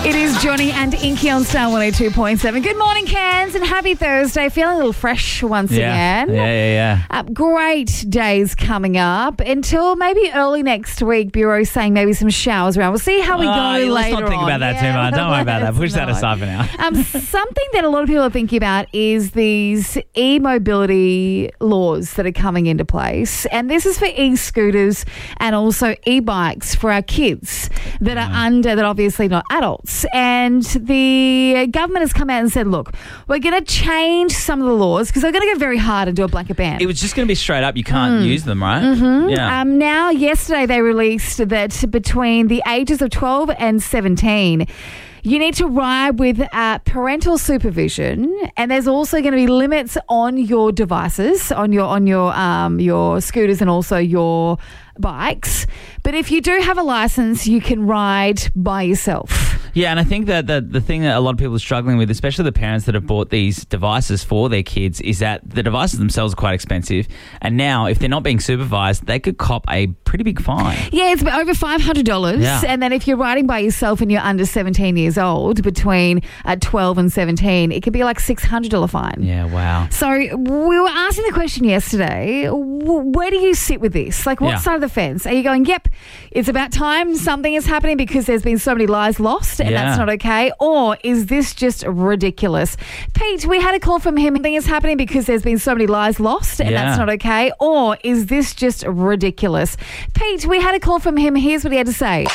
It is Johnny and Inky on Star 102.7. Good morning, Cairns, and happy Thursday. Feeling a little fresh once again. Yeah. Great days coming up until maybe early next week. Bureau's saying maybe some showers around. We'll see how we go later Let's not think on. about that too much. Don't worry about that. Push that aside for now. Something that a lot of people are thinking about is these e-mobility laws that are coming into place. And this is for e-scooters and also e-bikes for our kids that are that obviously not adults. And the government has come out and said, look, we're going to change some of the laws because they're going to go very hard and do a blanket ban. It was just going to be straight up. You can't use them, right? Mm-hmm. Yeah. Now, yesterday they released that between the ages of 12 and 17, you need to ride with parental supervision, and there's also going to be limits on your devices, on your scooters and also your bikes. But if you do have a license, you can ride by yourself. Yeah, and I think that the thing that a lot of people are struggling with, especially the parents that have bought these devices for their kids, is that the devices themselves are quite expensive. And now, if they're not being supervised, they could cop a pretty big fine. Yeah, it's over $500. Yeah. And then if you're riding by yourself and you're under 17 years old, between 12 and 17, it could be like $600 fine. Yeah, wow. So we were asking the question yesterday, where do you sit with this? Like, what side of the fence? Are you going, yep, it's about time something is happening because there's been so many lives lost and that's not okay? Or is this just ridiculous? Pete, we had a call from him. Something is happening because there's been so many lives lost and that's not okay? Or is this just ridiculous? Pete, we had a call from him. Here's what he had to say.